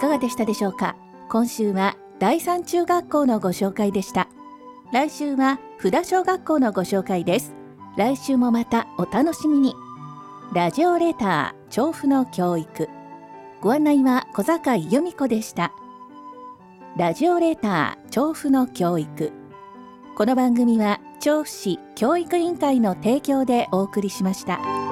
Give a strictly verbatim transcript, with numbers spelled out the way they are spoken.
かがでしたでしょうか。今週は第三中学校のご紹介でした。来週は札小学校のご紹介です。来週もまたお楽しみに。ラジオレター調布の教育、ご案内は小坂井由美子でした。ラジオレター調布の教育、この番組は調布市教育委員会の提供でお送りしました。